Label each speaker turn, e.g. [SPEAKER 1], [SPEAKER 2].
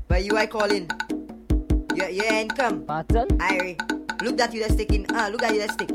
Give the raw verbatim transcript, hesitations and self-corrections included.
[SPEAKER 1] But you I calling. You, you ain't come.
[SPEAKER 2] Pardon?
[SPEAKER 1] Irie. Look that you that stick in. Ah, look at you that stick.